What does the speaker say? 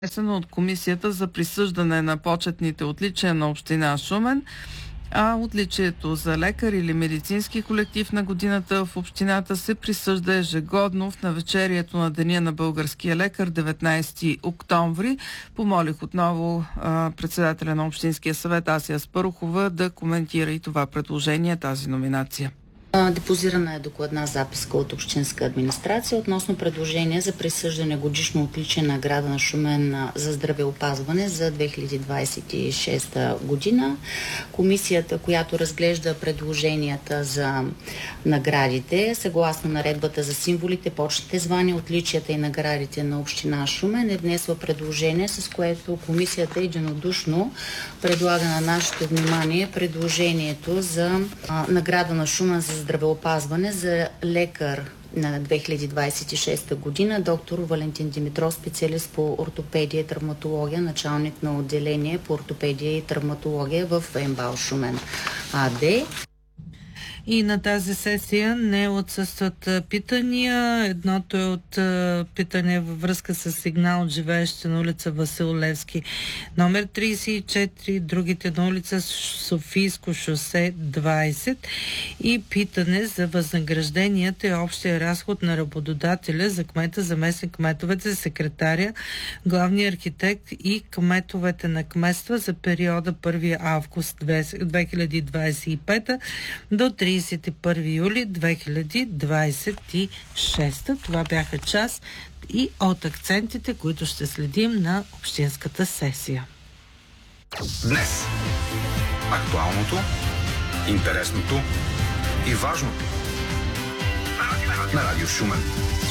внесено от Комисията за присъждане на почетните отличия на община Шумен, а отличието за лекар или медицински колектив на годината в общината се присъжда ежегодно в навечерието на Деня на българския лекар, 19 октомври. Помолих отново председателя на Общинския съвет Ася Аспарухова да коментира и това предложение, тази номинация. Депозирана е докладна записка от Общинска администрация относно предложение за присъждане годишно отличие награда на Шумен за здравеопазване за 2026 година. Комисията, която разглежда предложенията за наградите, съгласно наредбата за символите, почетните звания, отличията и наградите на община Шумен, е внесла предложение, с което комисията единодушно предлага на нашето внимание предложението за награда на Шумен за здравеопазване за лекар на 2026 година, доктор Валентин Димитров, специалист по ортопедия и травматология, началник на отделение по ортопедия и травматология в МБАЛ Шумен АД. И на тази сесия не отсъстват питания. Едното е от питане във връзка с сигнал от живеещи на улица Васил Левски, номер 34, другите на улица Софийско шосе 20, и питане за възнагражденията и общия разход на работодателя за кмета, заместник кметовете, секретаря, главния архитект и кметовете на кметства за периода 1 август 2025 до 31 юли 2026. Това бяха част и от акцентите, които ще следим на общинската сесия. Днес актуалното, интересното и важното на Радио Шумен.